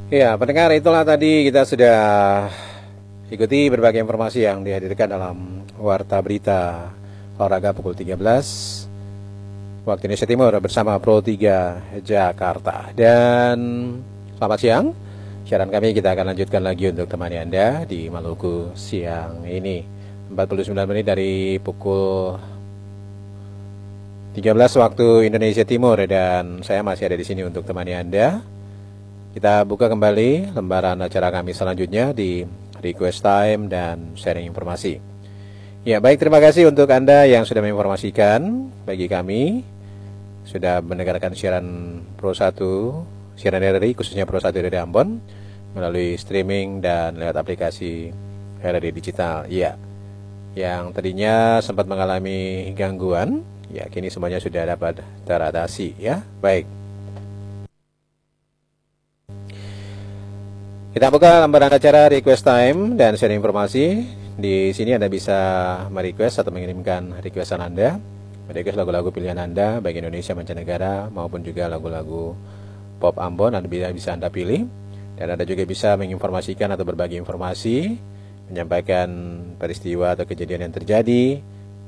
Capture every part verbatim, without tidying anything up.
Ya, pendengar, itulah tadi kita sudah ikuti berbagai informasi yang dihadirkan dalam Warta Berita Olahraga pukul tiga belas waktu Indonesia Timur bersama Pro tiga Jakarta. Dan selamat siang. Siaran kami kita akan lanjutkan lagi untuk temani Anda di Maluku siang ini. empat puluh sembilan menit dari pukul tiga belas waktu Indonesia Timur, dan saya masih ada di sini untuk temani Anda. Kita buka kembali lembaran acara kami selanjutnya di Request Time dan Sharing Informasi. Ya, baik, terima kasih untuk Anda yang sudah menginformasikan bagi kami, sudah mendengarkan siaran Pro satu, siaran R R I khususnya Pro satu dari Ambon melalui streaming dan lewat aplikasi R R I Digital. Ya, yang tadinya sempat mengalami gangguan, ya kini semuanya sudah dapat teratasi ya. Baik. Kita buka lembaran acara Request Time dan Sharing Informasi. Di sini Anda bisa merequest atau mengirimkan requestan Anda, merequest lagu-lagu pilihan Anda, baik Indonesia mancanegara maupun juga lagu-lagu pop Ambon. Anda bisa Anda pilih, dan Anda juga bisa menginformasikan atau berbagi informasi, menyampaikan peristiwa atau kejadian yang terjadi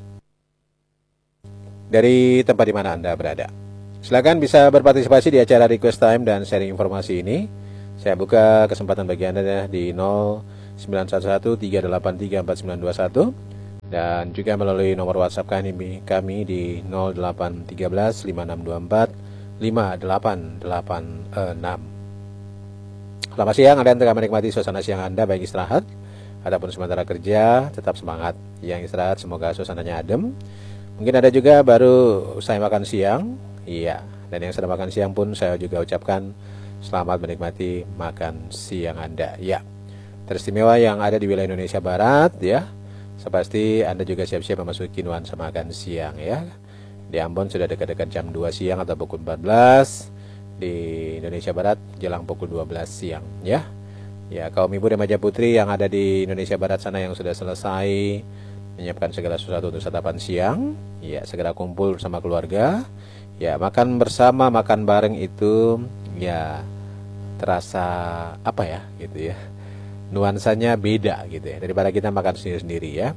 dari tempat di mana Anda berada. Silakan bisa berpartisipasi di acara Request Time dan Sharing Informasi ini. Saya buka kesempatan bagi Anda di nol sembilan satu satu tiga delapan tiga empat sembilan dua satu dan juga melalui nomor WhatsApp kami, kami di nol delapan satu tiga lima enam dua empat lima delapan delapan enam. Selamat siang, Anda yang tengah menikmati suasana siang Anda baik istirahat ataupun sementara kerja, tetap semangat. Yang istirahat semoga suasananya adem. Mungkin ada juga baru usai makan siang, iya. Dan yang sedang makan siang pun saya juga ucapkan selamat menikmati makan siang Anda. Ya, teristimewa yang ada di wilayah Indonesia Barat ya. Sepasti Anda juga siap-siap memasuki nuansa makan siang ya. Di Ambon sudah dekat-dekat jam dua siang atau pukul empat belas. Di Indonesia Barat jelang pukul dua belas siang ya. Ya, kaum ibu remaja putri yang ada di Indonesia Barat sana yang sudah selesai menyiapkan segala sesuatu untuk sarapan siang, ya segera kumpul bersama keluarga. Ya, makan bersama, makan bareng itu ya terasa apa ya gitu ya, nuansanya beda gitu ya daripada kita makan sendiri-sendiri ya.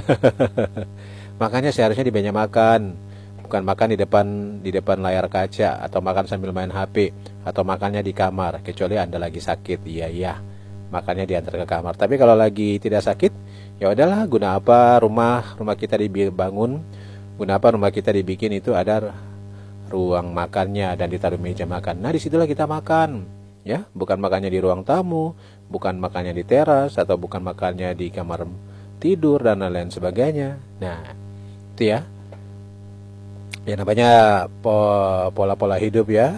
Makanya seharusnya di meja makan, bukan makan di depan di depan layar kaca atau makan sambil main H P atau makannya di kamar, kecuali Anda lagi sakit, iya ya makannya diantar ke kamar. Tapi kalau lagi tidak sakit, ya udahlah, guna apa rumah rumah kita dibangun, guna apa rumah kita dibikin itu ada ruang makannya dan ditaruh meja makan. Nah, disitulah kita makan, ya, bukan makannya di ruang tamu, bukan makannya di teras, atau bukan makannya di kamar tidur dan lain-lain sebagainya. Nah, itu ya, ya namanya pola-pola hidup ya,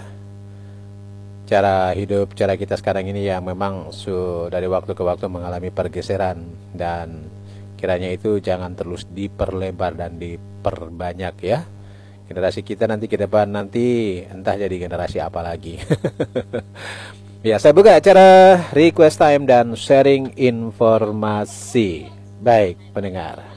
cara hidup, cara kita sekarang ini yang memang su dari waktu ke waktu mengalami pergeseran, dan kiranya itu jangan terus diperlebar dan diperbanyak ya. Generasi kita nanti ke depan nanti entah jadi generasi apa lagi. Ya, saya buka acara Request Time dan Sharing Informasi. Baik, pendengar.